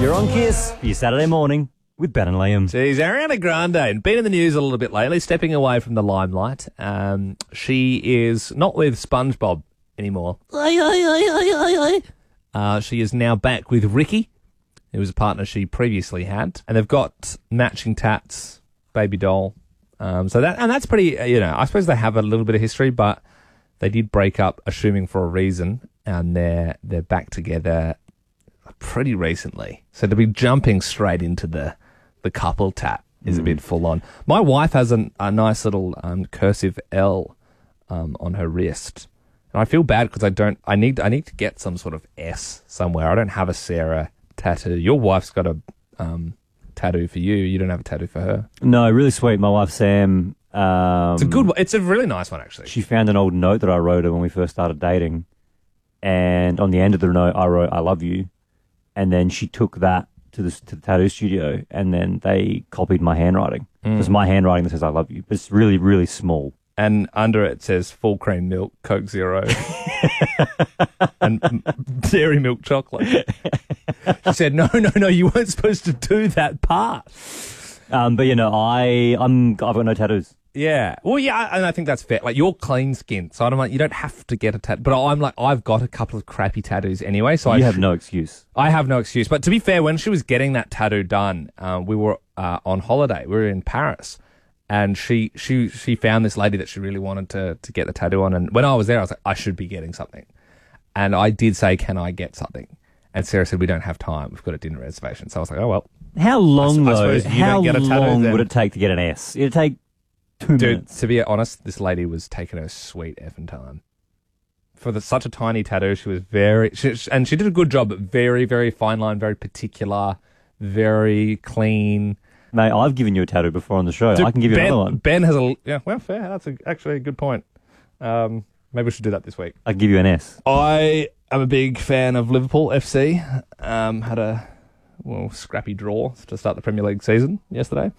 You're on Kiss for your Saturday morning with Ben and Liam. Geez, Ariana Grande, been in the news a little bit lately, stepping away from the limelight. She is not with SpongeBob anymore. She is now back with Ricky, who was a partner she previously had. And they've got matching tats, baby doll. That's pretty, I suppose they have a little bit of history, but they did break up, assuming for a reason, and they're back together pretty recently. So to be jumping straight into the couple tat is a bit full on. My wife has a nice little cursive L on her wrist. And I feel bad because I need to get some sort of S somewhere. I don't have a Sarah tattoo. Your wife's got a tattoo for you. You don't have a tattoo for her. No, really sweet. My wife, Sam. It's a good one. It's a really nice one, actually. She found an old note that I wrote her when we first started dating. And on the end of the note, I wrote, "I love you." And then she took that to the tattoo studio, and then they copied my handwriting. So it's my handwriting that says "I love you," but it's really, really small. And under it says full cream milk, Coke Zero, and dairy milk chocolate. She said, no, you weren't supposed to do that part. But I've got no tattoos. Yeah. Well, yeah, and I think that's fair. Like, you're clean skinned, so you don't have to get a tattoo. But I'm like, I've got a couple of crappy tattoos anyway, so you have no excuse. I have no excuse. But to be fair, when she was getting that tattoo done, we were on holiday. We were in Paris, and she found this lady that she really wanted to get the tattoo on. And when I was there, I was like, I should be getting something. And I did say, can I get something? And Sarah said, we don't have time. We've got a dinner reservation. So I was like, oh, well. How long, though? How get a tattoo long then. would it take to get an S? It'd take 2 minutes. To be honest, this lady was taking her sweet effing time. For such a tiny tattoo, she was and she did a good job, but very, very fine line, very particular, very clean. Mate, I've given you a tattoo before on the show. I can give you another one. Ben has fair. That's actually a good point. Maybe we should do that this week. I can give you an S. I am a big fan of Liverpool FC. Had a scrappy draw to start the Premier League season yesterday.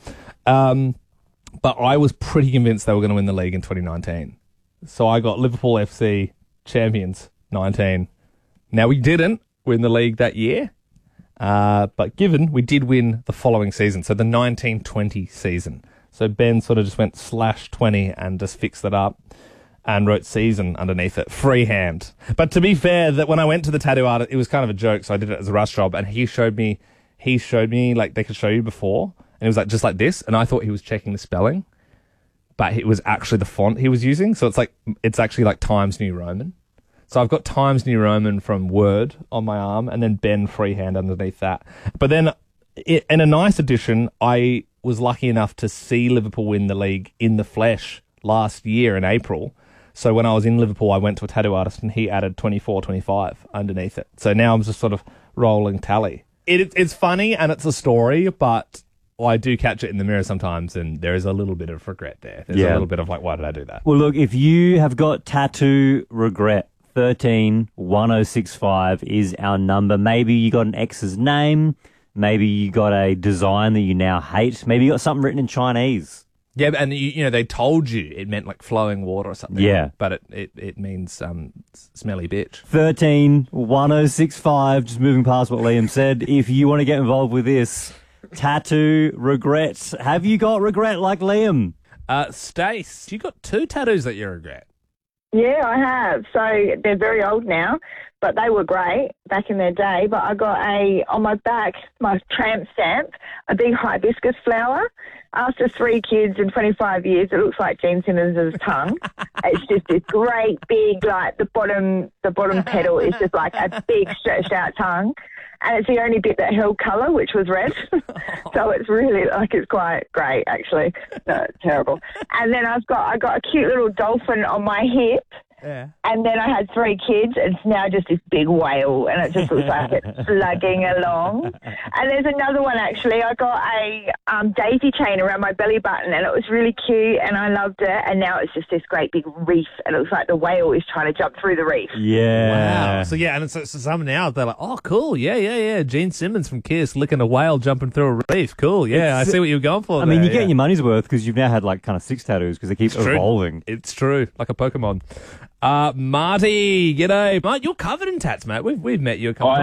But I was pretty convinced they were going to win the league in 2019. So I got Liverpool FC champions 19. Now, we didn't win the league that year. But given we did win the following season, so the 1920 season. So Ben sort of just went /20 and just fixed it up and wrote season underneath it, freehand. But to be fair, that when I went to the tattoo artist, it was kind of a joke, so I did it as a rush job, and he showed me like they could show you before, and it was like just like this, and I thought he was checking the spelling, but it was actually the font he was using, so it's actually like Times New Roman. So I've got Times New Roman from Word on my arm, and then Ben freehand underneath that. But then, in a nice addition, I was lucky enough to see Liverpool win the league in the flesh last year in April. So when I was in Liverpool, I went to a tattoo artist, and he added 24-25 underneath it. So now I'm just sort of rolling tally. It's funny, and it's a story, but I do catch it in the mirror sometimes, and there is a little bit of regret there. There's a little bit of like, why did I do that? Well, look, if you have got tattoo regret, 131065 is our number. Maybe you got an ex's name. Maybe you got a design that you now hate. Maybe you got something written in Chinese. Yeah, and they told you it meant like flowing water or something. Yeah. But it means smelly bitch. 131065, just moving past what Liam said. If you want to get involved with this, tattoo regret. Have you got regret like Liam? Stace, you got 2 tattoos that you regret. Yeah, I have. So they're very old now, but they were great back in their day. But I got on my back, my tramp stamp, a big hibiscus flower. After 3 kids in 25 years, it looks like Gene Simmons' tongue. It's just this great big, like the bottom petal is just like a big stretched out tongue. And it's the only bit that held colour, which was red. So it's really, it's quite great, actually. No, it's terrible. And then I got a cute little dolphin on my hip. Yeah. And then I had 3 kids, and it's now just this big whale, and it just looks like it's slugging along. And there's another one, actually. I got a daisy chain around my belly button, and it was really cute, and I loved it. And now it's just this great big reef, and it looks like the whale is trying to jump through the reef. Yeah. Wow. So, yeah, and so some now, they're like, oh, cool, yeah. Gene Simmons from Kiss licking a whale jumping through a reef. Cool, yeah, I see what you're going for. I mean, you're getting your money's worth because you've now had like kind of 6 tattoos because they keep evolving. It's true, like a Pokemon. Marty, g'day. Mate, you're covered in tats, mate. We've met you a couple times.